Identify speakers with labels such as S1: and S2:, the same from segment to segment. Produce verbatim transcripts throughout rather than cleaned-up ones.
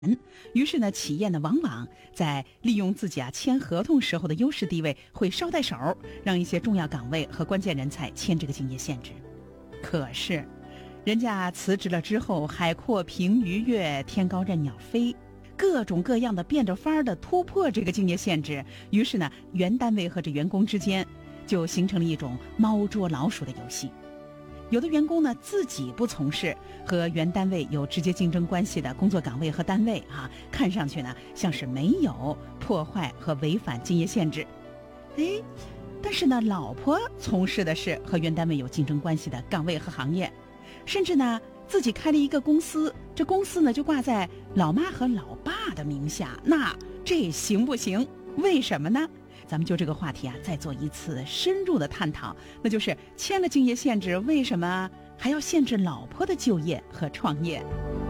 S1: 于是呢，企业呢往往在利用自己啊签合同时候的优势地位，会捎带手让一些重要岗位和关键人才签这个竞业限制。可是，人家辞职了之后，海阔凭鱼跃，天高任鸟飞，各种各样的变着法儿的突破这个竞业限制。于是呢，原单位和这员工之间就形成了一种猫捉老鼠的游戏。有的员工呢自己不从事和原单位有直接竞争关系的工作岗位和单位啊，看上去呢像是没有破坏和违反竞业限制。哎，但是呢，老婆从事的是和原单位有竞争关系的岗位和行业，甚至呢自己开了一个公司，这公司呢就挂在老妈和老爸的名下，那这行不行？为什么呢？咱们就这个话题啊，再做一次深入的探讨，那就是签了竞业限制，为什么还要限制老婆的就业和创业？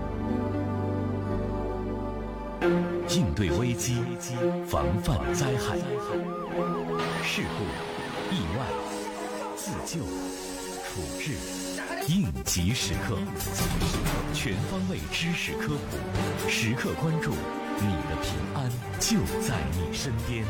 S2: 应对危机，防范灾害，事故、意外、自救、处置、应急时刻，全方位知识科普，时刻关注你的平安就在你身边。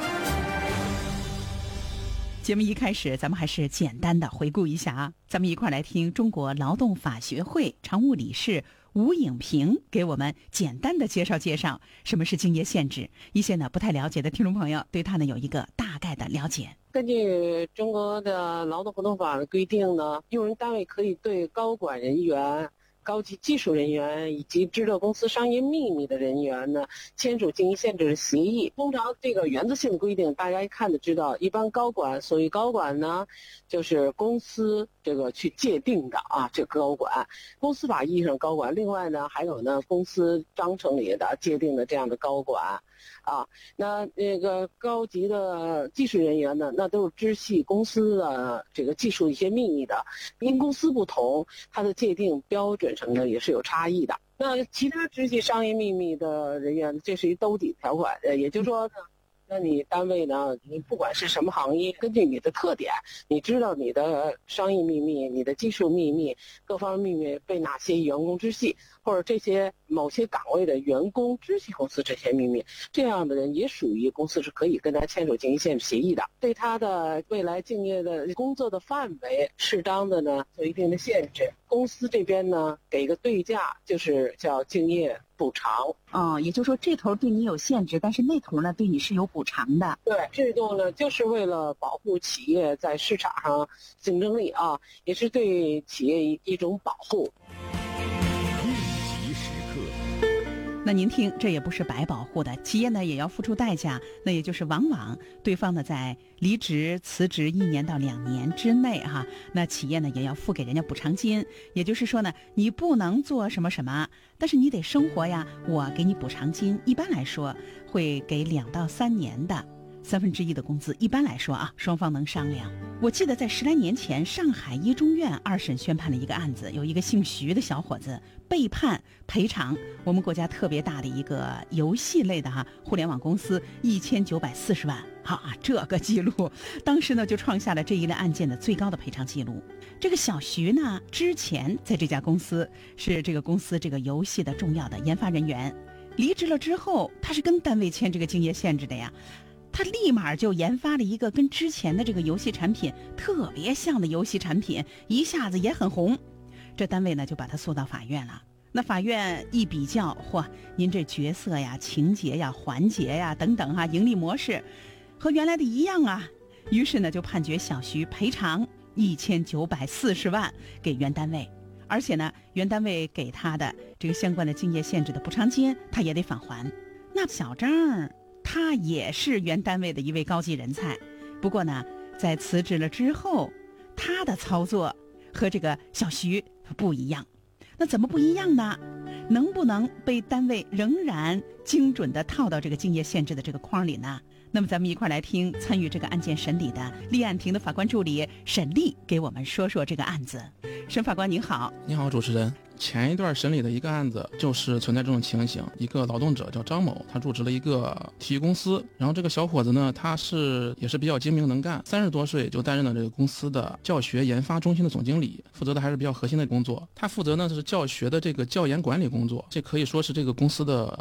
S1: 节目一开始，咱们还是简单的回顾一下啊，咱们一块来听中国劳动法学会常务理事吴颖平给我们简单的介绍介绍什么是竞业限制，一些呢不太了解的听众朋友对他呢有一个大概的了解。
S3: 根据中国的劳动合同法的规定呢，用人单位可以对高管人员、高级技术人员以及知道公司商业秘密的人员呢，签署竞业限制的协议。通常这个原则性的规定，大家一看就知道，一般高管，所谓高管呢，就是公司这个去界定的啊，这个高管，公司法意义上高管。另外呢，还有呢，公司章程里的界定的这样的高管。啊，那那个高级的技术人员呢，那都是知悉公司的这个技术一些秘密的，因公司不同，它的界定标准什么的也是有差异的。那其他知悉商业秘密的人员，这是一兜底条款，呃，也就是说呢，那你单位呢，你不管是什么行业，根据你的特点，你知道你的商业秘密、你的技术秘密、各方面秘密被哪些员工知悉，或者这些某些岗位的员工知悉公司这些秘密，这样的人也属于公司是可以跟他签署竞业限制协议的，对他的未来竞业的工作的范围适当的呢做一定的限制。公司这边呢给一个对价，就是叫竞业补偿。
S4: 哦，也就是说这头对你有限制，但是那头呢对你是有补偿的。
S3: 对，制度呢就是为了保护企业在市场上竞争力啊，也是对企业一一种保护。
S1: 那您听，这也不是白保护的，企业呢也要付出代价，那也就是往往对方呢在离职辞职一年到两年之内哈，那企业呢也要付给人家补偿金，也就是说呢，你不能做什么什么，但是你得生活呀，我给你补偿金，一般来说会给两到三年的三分之一的工资，一般来说啊，双方能商量。我记得在十来年前，上海一中院二审宣判了一个案子，有一个姓徐的小伙子被判赔偿我们国家特别大的一个游戏类的哈、啊、互联网公司一千九百四十万，哈、啊，这个记录当时呢就创下了这一类案件的最高的赔偿记录。这个小徐呢，之前在这家公司是这个公司这个游戏的重要的研发人员，离职了之后，他是跟单位签这个竞业限制的呀。他立马就研发了一个跟之前的这个游戏产品特别像的游戏产品，一下子也很红。这单位呢就把他诉到法院了。那法院一比较，嚯，您这角色呀、情节呀、环节呀等等哈、啊，盈利模式和原来的一样啊。于是呢就判决小徐赔偿一千九百四十万给原单位，而且呢原单位给他的这个相关的竞业限制的补偿金他也得返还。那小张他也是原单位的一位高级人才，不过呢在辞职了之后，他的操作和这个小徐不一样。那怎么不一样呢？能不能被单位仍然精准地套到这个竞业限制的这个框里呢？ 那么咱们一块儿来听参与这个案件审理的立案庭的法官助理沈丽给我们说说这个案子。沈法官您好。
S5: 你好，主持人。前一段审理的一个案子就是存在这种情形，一个劳动者叫张某，他入职了一个体育公司，然后这个小伙子呢，他是也是比较精明能干，三十多岁就担任了这个公司的教学研发中心的总经理，负责的还是比较核心的工作。他负责呢是教学的这个教研管理工作，这可以说是这个公司的